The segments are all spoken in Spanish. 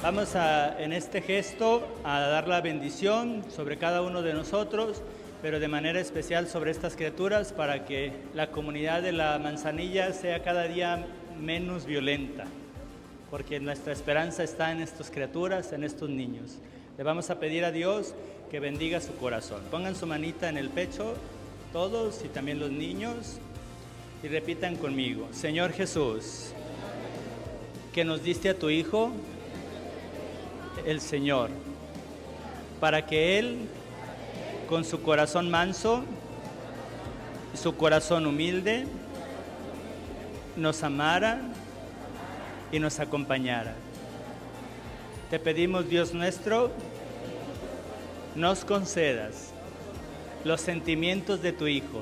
Vamos en este gesto a dar la bendición sobre cada uno de nosotros, pero de manera especial sobre estas criaturas para que la comunidad de la Manzanilla sea cada día menos violenta, porque nuestra esperanza está en estas criaturas, en estos niños. Le vamos a pedir a Dios que bendiga su corazón. Pongan su manita en el pecho, todos y también los niños, y repitan conmigo: Señor Jesús, que nos diste a tu Hijo, el Señor, para que Él, con su corazón manso y su corazón humilde, nos amara y nos acompañara. Te pedimos, Dios nuestro, nos concedas los sentimientos de tu Hijo,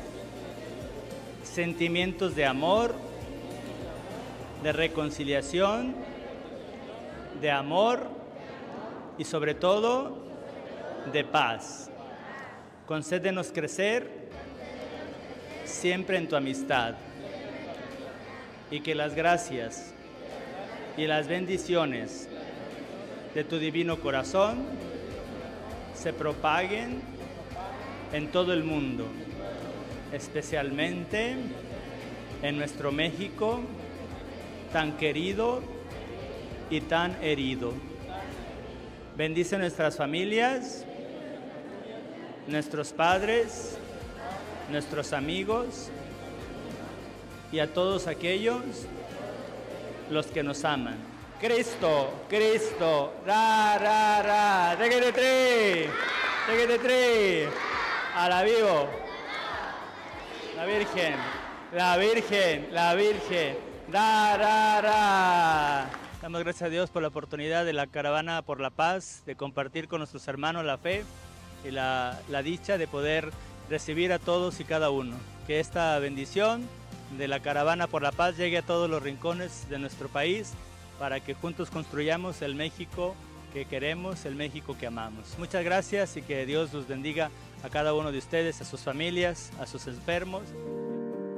sentimientos de amor, de reconciliación, de amor y sobre todo de paz. Concédenos crecer siempre en tu amistad y que las gracias y las bendiciones de tu divino corazón se propaguen en todo el mundo, especialmente en nuestro México tan querido y tan herido. Bendice nuestras familias, nuestros padres, nuestros amigos y a todos aquellos los que nos aman. Cristo, Cristo, ra, ra, ra, tequete tri, a la vivo, la Virgen, la Virgen, la Virgen, ra, ra, ra. Damos gracias a Dios por la oportunidad de la Caravana por la Paz, de compartir con nuestros hermanos la fe y la dicha de poder recibir a todos y cada uno. Que esta bendición de la Caravana por la Paz llegue a todos los rincones de nuestro país para que juntos construyamos el México que queremos, el México que amamos. Muchas gracias y que Dios los bendiga a cada uno de ustedes, a sus familias, a sus enfermos.